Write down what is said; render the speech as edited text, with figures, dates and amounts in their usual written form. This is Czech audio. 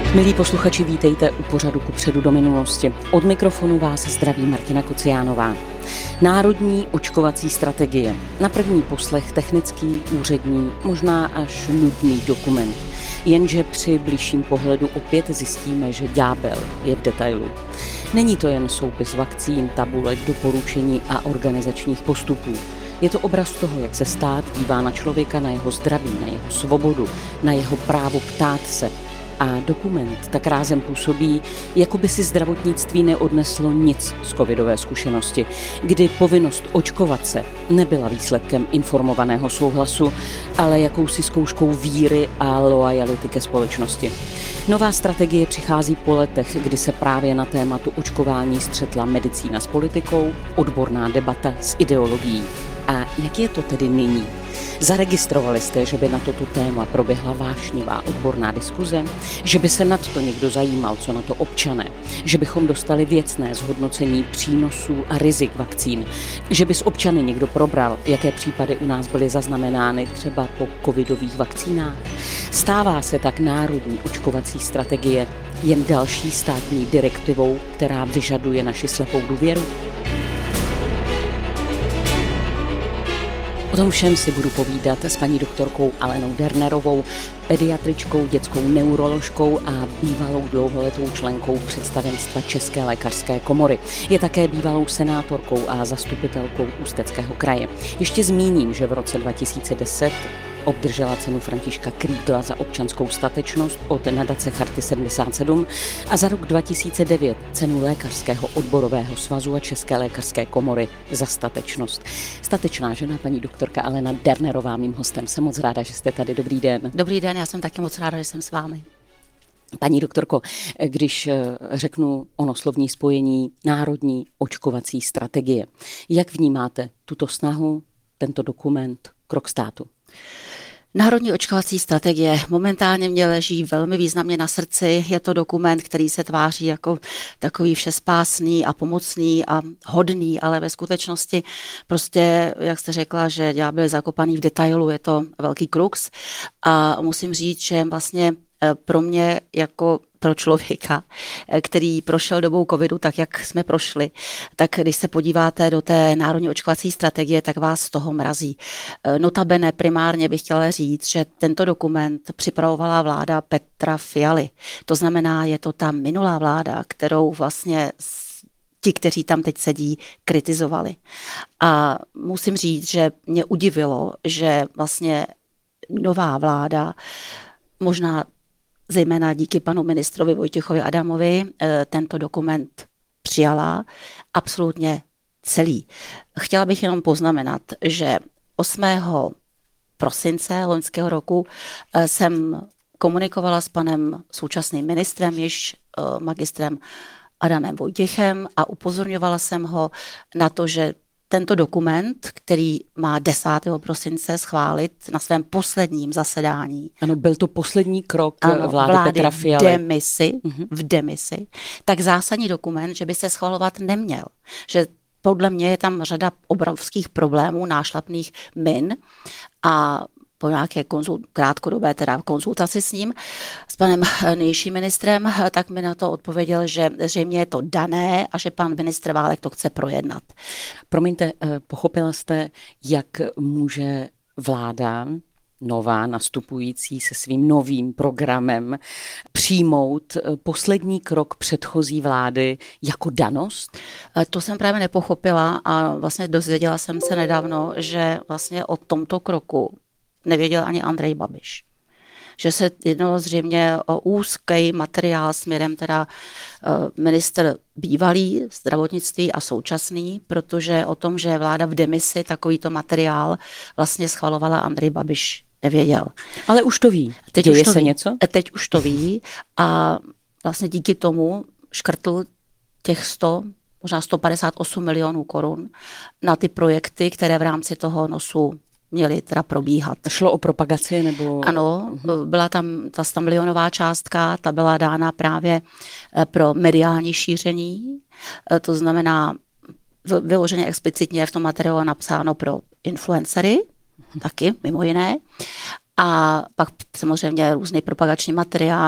Milí posluchači, vítejte u pořadu Kupředu do minulosti. Od mikrofonu vás zdraví Martina Kociánová. Národní očkovací strategie. Na první poslech technický, úřední, možná až nudný dokument. Jenže při bližším pohledu opět zjistíme, že ďábel je v detailu. Není to jen soupis vakcín, tabulek, doporučení a organizačních postupů. Je to obraz toho, jak se stát dívá na člověka, na jeho zdraví, na jeho svobodu, na jeho právo ptát se. A dokument tak rázem působí, jako by si zdravotnictví neodneslo nic z covidové zkušenosti, kdy povinnost očkovat se nebyla výsledkem informovaného souhlasu, ale jakousi zkouškou víry a loajality ke společnosti. Nová strategie přichází po letech, kdy se právě na tématu očkování střetla medicína s politikou, odborná debata s ideologií. A jak je to tedy nyní? Zaregistrovali jste, že by na toto téma proběhla vášnivá odborná diskuze? Že by se nad to někdo zajímal, co na to občané? Že bychom dostali věcné zhodnocení přínosů a rizik vakcín? Že by s občany někdo probral, jaké případy u nás byly zaznamenány třeba po covidových vakcínách? Stává se tak národní očkovací strategie jen další státní direktivou, která vyžaduje naši slepou důvěru? O tom všem si budu povídat s paní doktorkou Alenou Dernerovou, pediatričkou, dětskou neuroložkou a bývalou dlouholetou členkou představenstva České lékařské komory. Je také bývalou senátorkou a zastupitelkou Ústeckého kraje. Ještě zmíním, že v roce 2010 obdržela cenu Františka Krígla za občanskou statečnost od nadace Charty 77 a za rok 2009 cenu Lékařského odborového svazu a České lékařské komory za statečnost. Statečná žena, paní doktorka Alena Dernerová, mým hostem. Jsem moc ráda, že jste tady. Dobrý den. Dobrý den, já jsem taky moc ráda, že jsem s vámi. Paní doktorko, když řeknu ono slovní spojení národní očkovací strategie, jak vnímáte tuto snahu, tento dokument, krok státu? Národní očkovací strategie momentálně mě leží velmi významně na srdci. Je to dokument, který se tváří jako takový všespásný a pomocný a hodný, ale ve skutečnosti prostě, jak jste řekla, že ďábel je zakopaný v detailu, je to velký krux. A musím říct, že vlastně pro mě jako pro člověka, který prošel dobou covidu tak, jak jsme prošli, tak když se podíváte do té národní očkovací strategie, tak vás z toho mrazí. Notabene primárně bych chtěla říct, že tento dokument připravovala vláda Petra Fialy. To znamená, je to ta minulá vláda, kterou vlastně ti, kteří tam teď sedí, kritizovali. A musím říct, že mě udivilo, že vlastně nová vláda, možná zejména díky panu ministrovi Vojtěchovi Adamovi, tento dokument přijala absolutně celý. Chtěla bych jenom poznamenat, že 8. prosince loňského roku jsem komunikovala s panem současným ministrem, již magistrem Adamem Vojtěchem, a upozorňovala jsem ho na to, že tento dokument, který má 10. prosince schválit na svém posledním zasedání. Ano, byl to poslední krok vlády Petra Fialy. V demisi, tak zásadní dokument, že by se schvalovat neměl. Že podle mě je tam řada obrovských problémů, nášlapných min, a po nějaké krátkodobé konzultaci s ním, s panem nejvyšším ministrem, tak mi na to odpověděl, že zřejmě je to dané a že pan ministr Válek to chce projednat. Promiňte, pochopila jste, jak může vláda nová, nastupující se svým novým programem přijmout poslední krok předchozí vlády jako danost? To jsem právě nepochopila a vlastně dozvěděla jsem se nedávno, že vlastně o tomto kroku nevěděl ani Andrej Babiš. Že se jednalo zřejmě o úzký materiál směrem teda ministr bývalý zdravotnictví a současný, protože o tom, že vláda v demisi takovýto materiál vlastně schvalovala, Andrej Babiš nevěděl. Ale už to ví. Děje se něco? Teď už to ví a vlastně díky tomu škrtl těch 100, možná 158 milionů korun na ty projekty, které v rámci toho nosu měly teda probíhat. Šlo o propagaci nebo? Ano, byla tam ta 100 milionová částka, ta byla dána právě pro mediální šíření, to znamená vyloženě explicitně v tom materiálu napsáno pro influencery, taky mimo jiné. A pak samozřejmě různý propagační materiál,